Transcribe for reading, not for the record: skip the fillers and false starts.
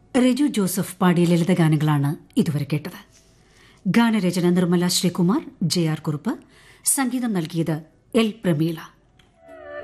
Reju Joseph പാടിയ ലളിതഗാനങ്ങളാണ് ഇതുവരെ കേട്ടത്. ഗാനരചന നിർമ്മല ശ്രീകുമാർ, JR കുറുപ്പ്. സംഗീതം നൽകിയത് L. പ്രമീള.